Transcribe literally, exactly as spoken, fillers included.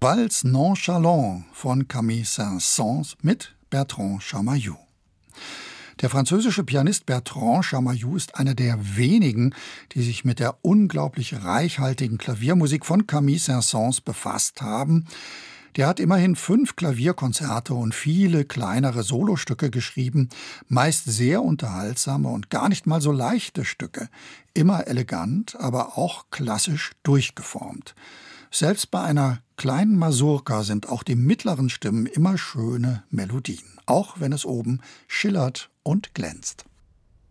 Valse Nonchalant von Camille Saint-Saëns mit Bertrand Chamayou. Der französische Pianist Bertrand Chamayou ist einer der wenigen, die sich mit der unglaublich reichhaltigen Klaviermusik von Camille Saint-Saëns befasst haben. Der hat immerhin fünf Klavierkonzerte und viele kleinere Solostücke geschrieben, meist sehr unterhaltsame und gar nicht mal so leichte Stücke, immer elegant, aber auch klassisch durchgeformt. Selbst bei einer kleinen Masurka sind auch die mittleren Stimmen immer schöne Melodien, auch wenn es oben schillert und glänzt.